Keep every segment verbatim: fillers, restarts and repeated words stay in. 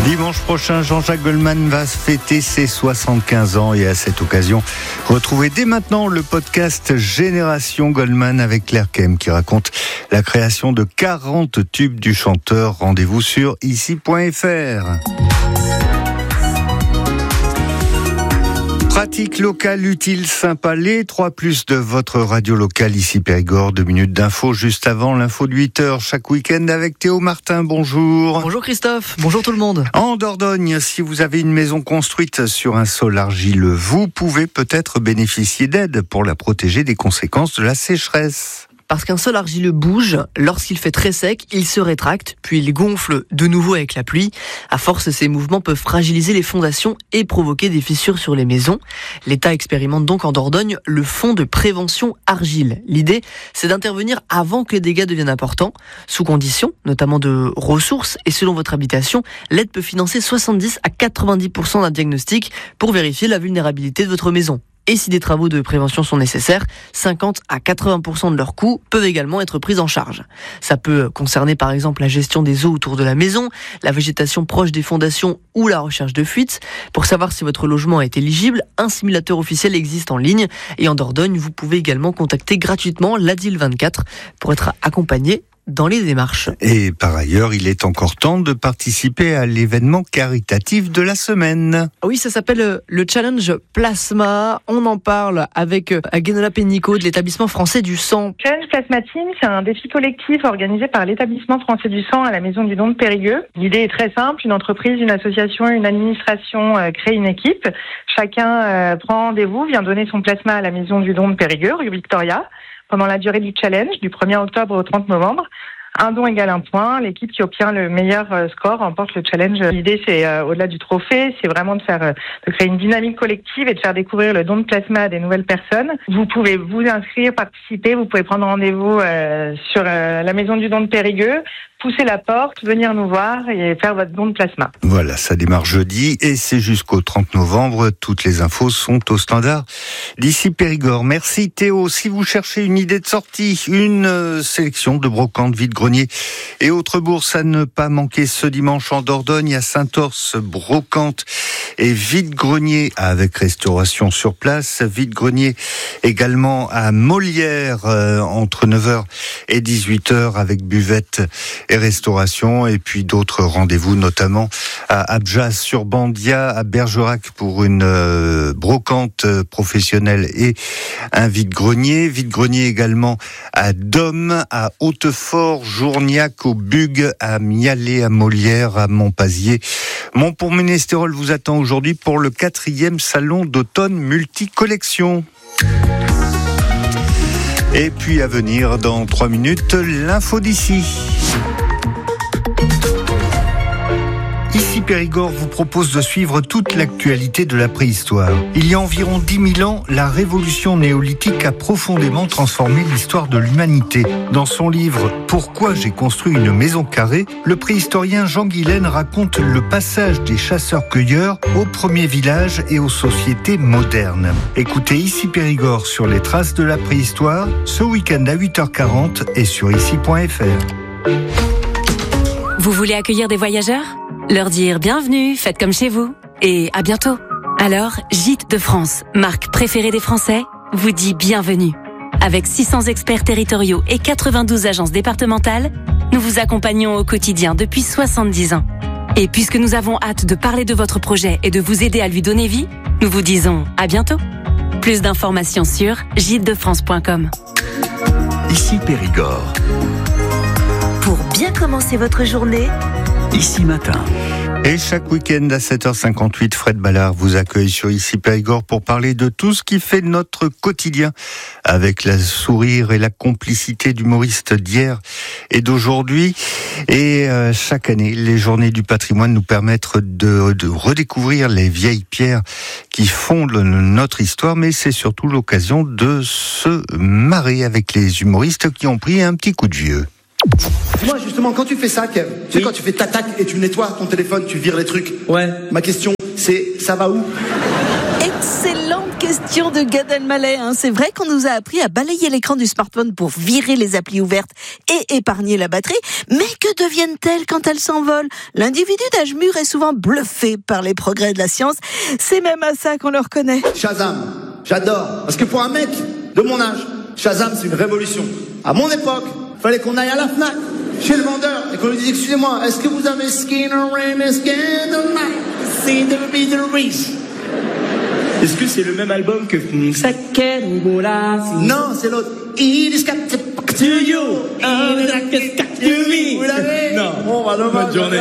Dimanche prochain, Jean-Jacques Goldman va fêter ses soixante-quinze ans et à cette occasion, retrouvez dès maintenant le podcast Génération Goldman avec Claire Kem qui raconte la création de quarante tubes du chanteur. Rendez-vous sur ici point f r. Pratique locale, utile, sympa, les trois plus de votre radio locale ici Périgord. Deux minutes d'info juste avant l'info de huit heures chaque week-end avec Théo Martin. Bonjour. Bonjour Christophe, bonjour tout le monde. En Dordogne, si vous avez une maison construite sur un sol argileux, vous pouvez peut-être bénéficier d'aide pour la protéger des conséquences de la sécheresse. Parce qu'un sol argileux bouge, lorsqu'il fait très sec, il se rétracte, puis il gonfle de nouveau avec la pluie. À force, ces mouvements peuvent fragiliser les fondations et provoquer des fissures sur les maisons. L'État expérimente donc en Dordogne le fonds de prévention argile. L'idée, c'est d'intervenir avant que les dégâts deviennent importants, sous conditions, notamment de ressources, et selon votre habitation, l'aide peut financer soixante-dix à quatre-vingt-dix pour cent d'un diagnostic pour vérifier la vulnérabilité de votre maison. Et si des travaux de prévention sont nécessaires, cinquante à quatre-vingts pour cent de leurs coûts peuvent également être pris en charge. Ça peut concerner par exemple la gestion des eaux autour de la maison, la végétation proche des fondations ou la recherche de fuites. Pour savoir si votre logement est éligible, un simulateur officiel existe en ligne. Et en Dordogne, vous pouvez également contacter gratuitement l'A D I L vingt-quatre pour être accompagné dans les démarches. Et par ailleurs, il est encore temps de participer à l'événement caritatif de la semaine. Oui, ça s'appelle le Challenge Plasma. On en parle avec Guénola Pénicaud de l'établissement français du sang. Challenge Plasma Team, c'est un défi collectif organisé par l'établissement français du sang à la maison du don de Périgueux. L'idée est très simple, une entreprise, une association, une administration euh, crée une équipe. Chacun euh, prend rendez-vous, vient donner son plasma à la maison du don de Périgueux, rue Victoria, pendant la durée du challenge, du premier octobre au trente novembre. Un don égale un point. L'équipe qui obtient le meilleur score remporte le challenge. L'idée, c'est euh, au-delà du trophée, c'est vraiment de faire, euh, de créer une dynamique collective et de faire découvrir le don de plasma à des nouvelles personnes. Vous pouvez vous inscrire, participer. Vous pouvez prendre rendez-vous euh, sur euh, la maison du don de Périgueux, pousser la porte, venir nous voir et faire votre don de plasma. Voilà, ça démarre jeudi et c'est jusqu'au trente novembre. Toutes les infos sont au standard d'ici Périgord. Merci Théo. Si vous cherchez une idée de sortie, une euh, sélection de brocantes, vide-greniers et autres bourses à ne pas manquer ce dimanche en Dordogne à Saint-Orse, brocante et vide-grenier avec restauration sur place. Vide-grenier également à Molière euh, entre neuf heures et dix-huit heures avec buvette et restauration, et puis d'autres rendez-vous notamment à Abjas sur Bandia, à Bergerac pour une euh, brocante professionnelle et un vide-grenier. Vide-grenier également à Dôme, à Hautefort, Journiac, au Bugue, à Mialet, à Molière, à Montpazier. Montpont-Ménestérol vous attend aujourd'hui pour le quatrième salon d'automne multi-collection. Et puis à venir dans trois minutes, l'info d'ici. Ici Périgord vous propose de suivre toute l'actualité de la préhistoire. Il y a environ dix mille ans, la révolution néolithique a profondément transformé l'histoire de l'humanité. Dans son livre « Pourquoi j'ai construit une maison carrée », le préhistorien Jean Guilaine raconte le passage des chasseurs-cueilleurs aux premiers villages et aux sociétés modernes. Écoutez Ici Périgord sur les traces de la préhistoire, ce week-end à huit heures quarante et sur ici point f r. Vous voulez accueillir des voyageurs ? Leur dire bienvenue, faites comme chez vous et à bientôt. Alors, Gîtes de France, marque préférée des Français, vous dit bienvenue. Avec six cents experts territoriaux et quatre-vingt-douze agences départementales, nous vous accompagnons au quotidien depuis soixante-dix ans. Et puisque nous avons hâte de parler de votre projet et de vous aider à lui donner vie, nous vous disons à bientôt. Plus d'informations sur gîtes de france point com. Ici Périgord. Pour bien commencer votre journée, Ici Matin. Et chaque week-end à sept heures cinquante-huit, Fred Ballard vous accueille sur Ici Périgord pour parler de tout ce qui fait notre quotidien avec la sourire et la complicité d'humoristes d'hier et d'aujourd'hui. Et euh, chaque année, les journées du patrimoine nous permettent de, de redécouvrir les vieilles pierres qui fondent notre histoire, mais c'est surtout l'occasion de se marrer avec les humoristes qui ont pris un petit coup de vieux. Dis-moi justement, quand tu fais ça, Kev, tu sais, oui. Quand tu fais tac-tac et tu nettoies ton téléphone, tu vires les trucs. Ouais. Ma question, c'est, ça va où ? excellente question de Gad Elmaleh. Hein. C'est vrai qu'on nous a appris à balayer l'écran du smartphone pour virer les applis ouvertes et épargner la batterie. Mais que deviennent-elles quand elles s'envolent ? L'individu d'âge mûr est souvent bluffé par les progrès de la science. C'est même à ça qu'on le reconnaît. Shazam, j'adore. Parce que pour un mec de mon âge, Shazam, c'est une révolution. À mon époque, fallait qu'on aille à la Fnac, chez le vendeur, et qu'on lui dise, excusez-moi, est-ce que vous avez Skinner Rain, Skinner C'est de Beatles Reese. Est-ce que c'est le même album que Sakenobola? Non, c'est l'autre. It is got to you. It is got to me. Vous l'avez? Non. Bon, bah, Bonne journée.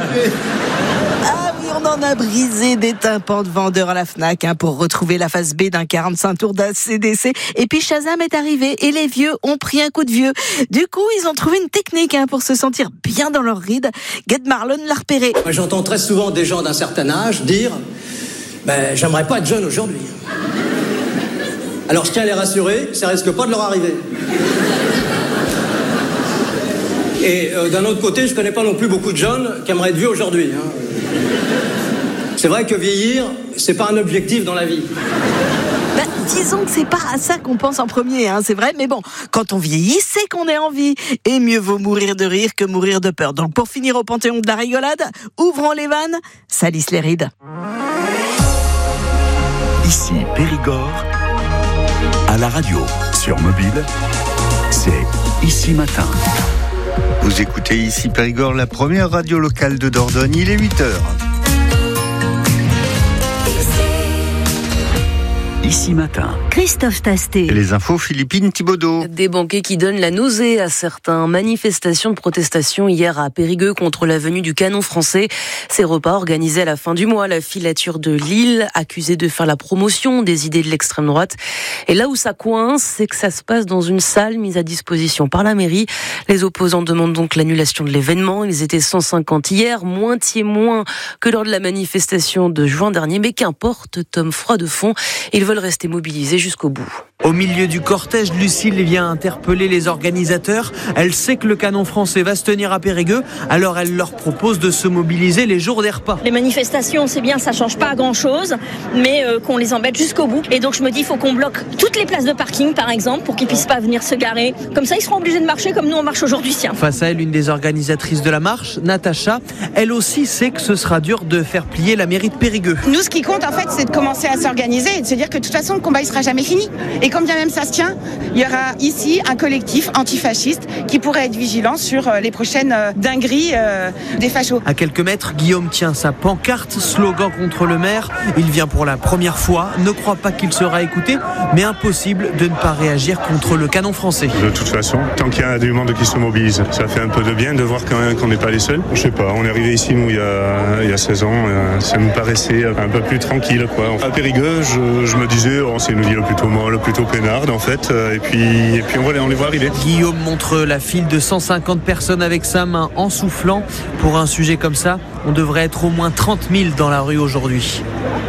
Ah oui, on en a brisé des tympans de vendeurs à la Fnac hein, pour retrouver la face B d'un quarante-cinq tours d'A C D C. Et puis Shazam est arrivé et les vieux ont pris un coup de vieux. Du coup, ils ont trouvé une technique hein, pour se sentir bien dans leur ride. Gad Marlon l'a repéré. Moi, j'entends très souvent des gens d'un certain âge dire ben, « j'aimerais pas être jeune aujourd'hui ». Alors je tiens à les rassurer, ça risque pas de leur arriver. Et euh, d'un autre côté, je connais pas non plus beaucoup de jeunes qui aimeraient être vieux aujourd'hui. Hein. C'est vrai que vieillir, c'est pas un objectif dans la vie. Ben, disons que c'est pas à ça qu'on pense en premier, hein, c'est vrai, mais bon, quand on vieillit, c'est qu'on est en vie. Et mieux vaut mourir de rire que mourir de peur. Donc pour finir au panthéon de la rigolade, ouvrons les vannes, salissent les rides. Ici Périgord, à la radio, sur mobile, c'est Ici Matin. Vous écoutez Ici Périgord, la première radio locale de Dordogne, il est huit heures. Ici Matin. Christophe Tastet. Et les infos, Philippine Thibaudot. Des banquets qui donnent la nausée à certains. Manifestations de protestation hier à Périgueux contre la venue du canon français. Ces repas organisés à la fin du mois, la filature de Lille, accusée de faire la promotion des idées de l'extrême droite. Et là où ça coince, c'est que ça se passe dans une salle mise à disposition par la mairie. Les opposants demandent donc l'annulation de l'événement. Ils étaient cent cinquante hier, moitié moins que lors de la manifestation de juin dernier. Mais qu'importe, Tom Froidefond, ils veulent rester mobilisés jusqu'au bout. Au milieu du cortège, Lucille vient interpeller les organisateurs. Elle sait que le canon français va se tenir à Périgueux, alors elle leur propose de se mobiliser les jours des repas. Les manifestations, c'est bien, ça change pas grand-chose, mais euh, qu'on les embête jusqu'au bout. Et donc je me dis, il faut qu'on bloque toutes les places de parking, par exemple, pour qu'ils puissent pas venir se garer. Comme ça, ils seront obligés de marcher comme nous on marche aujourd'hui. Tiens. Face à elle, une des organisatrices de la marche, Natacha, elle aussi sait que ce sera dur de faire plier la mairie de Périgueux. Nous, ce qui compte, en fait, c'est de commencer à s'organiser et de se dire que de toute façon, le combat, il sera jamais fini. Et quand bien même ça se tient, il y aura ici un collectif antifasciste qui pourrait être vigilant sur les prochaines dingueries des fachos. À quelques mètres, Guillaume tient sa pancarte, slogan contre le maire. Il vient pour la première fois, ne croit pas qu'il sera écouté, mais impossible de ne pas réagir contre le canon français. De toute façon, tant qu'il y a du monde qui se mobilise, ça fait un peu de bien de voir quand même qu'on n'est pas les seuls. Je sais pas, on est arrivé ici nous il y a, il y a seize ans, ça nous paraissait un peu plus tranquille quoi. À Périgueux, je, je me disais, oh, c'est une ville plutôt molle, plutôt peinarde en fait, et puis, et puis on, va, on les voit arriver. Guillaume montre la file de cent cinquante personnes avec sa main en soufflant. Pour un sujet comme ça, on devrait être au moins trente mille dans la rue aujourd'hui.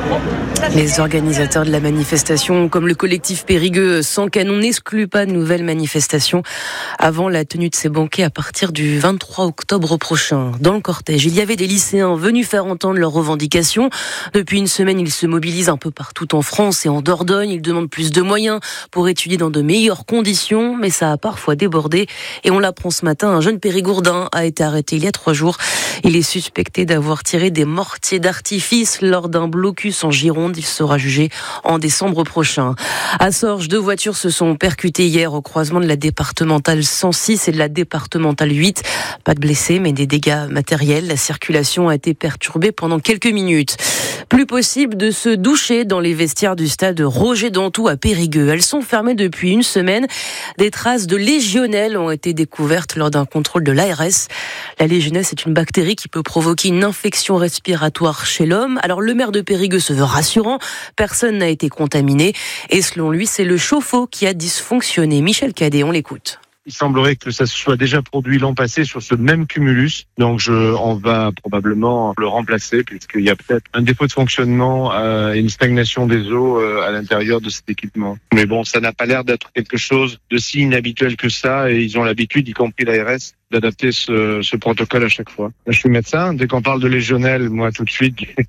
Les organisateurs de la manifestation, comme le collectif Périgueux sans canon, n'excluent pas de nouvelles manifestations avant la tenue de ces banquets à partir du vingt-trois octobre prochain. Dans le cortège, il y avait des lycéens venus faire entendre leurs revendications. Depuis une semaine, ils se mobilisent un peu partout en France et en Dordogne. Ils demandent plus de moyens pour étudier dans de meilleures conditions, mais ça a parfois débordé. Et on l'apprend ce matin, un jeune périgourdin a été arrêté il y a trois jours. Il est suspecté d'avoir tiré des mortiers d'artifice lors d'un blocus en Gironde. Il sera jugé en décembre prochain. À Sorges, deux voitures se sont percutées hier au croisement de la départementale cent six et de la départementale huit. Pas de blessés, mais des dégâts matériels. La circulation a été perturbée pendant quelques minutes. Plus possible de se doucher dans les vestiaires du stade Roger Dantou à Périgueux. Elles sont fermées depuis une semaine. Des traces de légionnelle ont été découvertes lors d'un contrôle de l'A R S. La légionnelle, c'est une bactérie qui peut provoquer une infection respiratoire chez l'homme. Alors le maire de Périgueux se veut rassurant. Personne n'a été contaminé. Et selon lui, c'est le chauffe-eau qui a dysfonctionné. Michel Cadet, on l'écoute. Il semblerait que ça se soit déjà produit l'an passé sur ce même cumulus. Donc, je, on va probablement le remplacer puisqu'il y a peut-être un défaut de fonctionnement euh, et une stagnation des eaux euh, à l'intérieur de cet équipement. Mais bon, ça n'a pas l'air d'être quelque chose de si inhabituel que ça et ils ont l'habitude, y compris l'A R S, d'adapter ce, ce protocole à chaque fois. Je suis médecin. Dès qu'on parle de légionnelle, moi, tout de suite,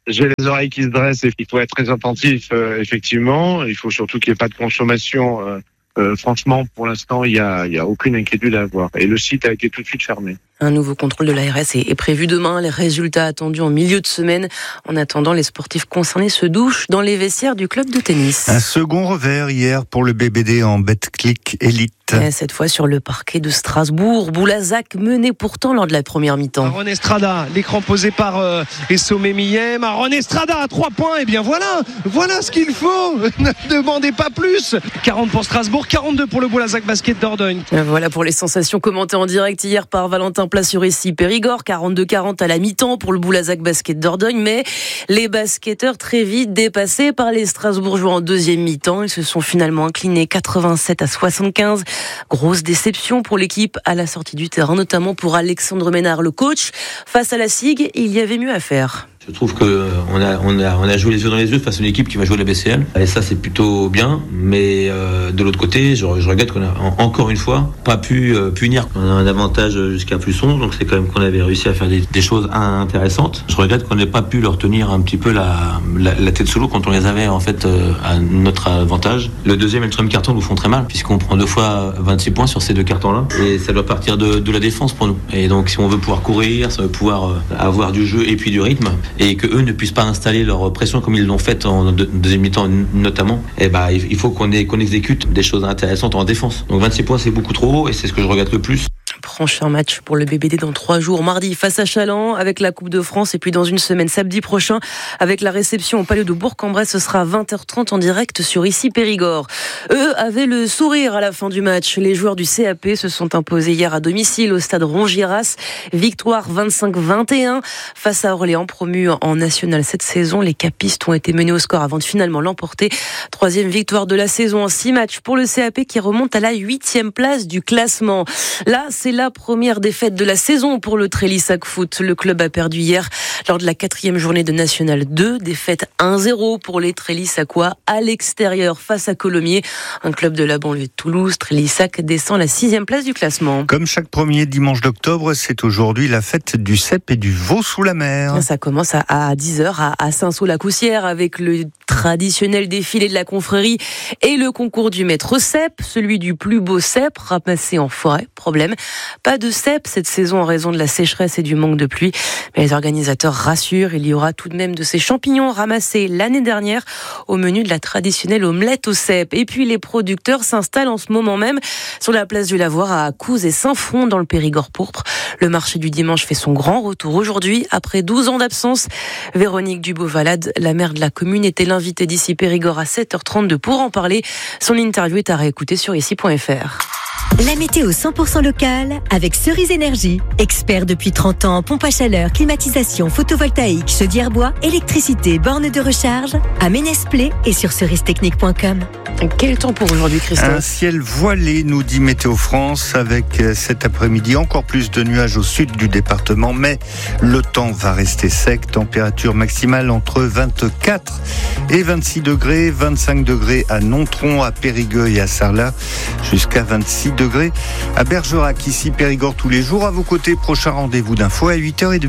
J'ai les oreilles qui se dressent et il faut être très attentif, euh, effectivement. Il faut surtout qu'il n'y ait pas de consommation. Euh, euh, franchement, pour l'instant, il y a, il y a aucune inquiétude à avoir. Et le site a été tout de suite fermé. Un nouveau contrôle de l'A R S est prévu demain. Les résultats attendus en milieu de semaine. En attendant, les sportifs concernés se douchent dans les vestiaires du club de tennis. Un second revers hier pour le B B D en Betclic Elite. Et cette fois sur le parquet de Strasbourg. Boulazac menait pourtant lors de la première mi-temps. Aaron Estrada, l'écran posé par euh, Essomé Miyem. Aaron Estrada à trois points. Et bien voilà, voilà ce qu'il faut. Ne demandez pas plus. quarante pour Strasbourg, quarante-deux pour le Boulazac Basket Dordogne. Voilà pour les sensations commentées en direct hier par Valentin Place sur ici Périgord. quarante-deux quarante à la mi-temps pour le Boulazac Basket Dordogne. Mais les basketteurs très vite dépassés par les Strasbourgeois en deuxième mi-temps. Ils se sont finalement inclinés quatre-vingt-sept à soixante-quinze. Grosse déception pour l'équipe à la sortie du terrain, notamment pour Alexandre Ménard, le coach. Face à la S I G, il y avait mieux à faire. Je trouve qu'on a, on a, on a joué les yeux dans les yeux face à une équipe qui va jouer la B C L. Et ça, c'est plutôt bien. Mais euh, de l'autre côté, je, je regrette qu'on a, encore une fois, pas pu euh, punir. On a un avantage jusqu'à plus onze, donc c'est quand même qu'on avait réussi à faire des, des choses intéressantes. Je regrette qu'on n'ait pas pu leur tenir un petit peu la, la, la tête sous l'eau quand on les avait en fait euh, à notre avantage. Le deuxième et le troisième carton nous font très mal, puisqu'on prend deux fois vingt-six points sur ces deux cartons-là. Et ça doit partir de, de la défense pour nous. Et donc, si on veut pouvoir courir, si on veut pouvoir euh, avoir du jeu et puis du rythme, et que eux ne puissent pas installer leur pression comme ils l'ont fait en deuxième mi-temps notamment, et bah, il faut qu'on, ait, qu'on exécute des choses intéressantes en défense. Donc vingt-six points, c'est beaucoup trop et c'est ce que je regrette le plus. Prochain match pour le B B D dans trois jours, mardi face à Challans avec la Coupe de France, et puis dans une semaine, samedi prochain, avec la réception au Palais de Bourg-en-Bresse. Ce sera à vingt heures trente en direct sur ici Périgord. Eux avaient le sourire à la fin du match. Les joueurs du C A P se sont imposés hier à domicile au stade Rongiras. Victoire vingt-cinq vingt et un face à Orléans, promu en National cette saison. Les capistes ont été menés au score avant de finalement l'emporter. Troisième victoire de la saison en six matchs pour le C A P qui remonte à la huitième place du classement. Là, c'est la première défaite de la saison pour le Trélissac Foot. Le club a perdu hier lors de la quatrième journée de National deux. Défaite un zéro pour les Trélissacois à l'extérieur face à Colomiers. Un club de la banlieue de Toulouse. Trélissac descend à la sixième place du classement. Comme chaque premier dimanche d'octobre, c'est aujourd'hui la fête du cep et du veau sous la mer. Ça commence à, à dix heures à, à Saint-Saul-la-Coussière avec le traditionnel défilé de la confrérie et le concours du maître cep, celui du plus beau cep ramassé en forêt. Problème, pas de cep cette saison en raison de la sécheresse et du manque de pluie. Mais les organisateurs rassurent, il y aura tout de même de ces champignons ramassés l'année dernière au menu de la traditionnelle omelette au cep. Et puis les producteurs s'installent en ce moment même sur la place du Lavoir à Couze et Saint-Front dans le Périgord pourpre. Le marché du dimanche fait son grand retour aujourd'hui après douze ans d'absence. Véronique Dubeau-Valade, la maire de la commune, était l'invitée d'ici Périgord à sept heures trente-deux pour en parler. Son interview est à réécouter sur ici point f r. La météo cent pour cent locale avec Cerise Énergie. Expert depuis trente ans en pompe à chaleur, climatisation, photovoltaïque, chaudière bois, électricité, borne de recharge à Ménès-Plé et sur cerise technique point com. Quel temps pour aujourd'hui, Christophe? Un ciel voilé, nous dit Météo France, avec cet après-midi encore plus de nuages au sud du département, mais le temps va rester sec. Température maximale entre vingt-quatre et vingt-six degrés, vingt-cinq degrés à Nontron, à Périgueux et à Sarlat, jusqu'à vingt-six degrés à Bergerac. Ici Périgord tous les jours. À vos côtés, prochain rendez-vous d'info à huit heures trente.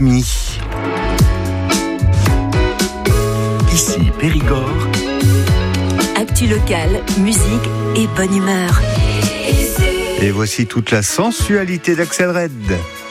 Ici Périgord. Actu locale, musique et bonne humeur. Et voici toute la sensualité d'Axel Red.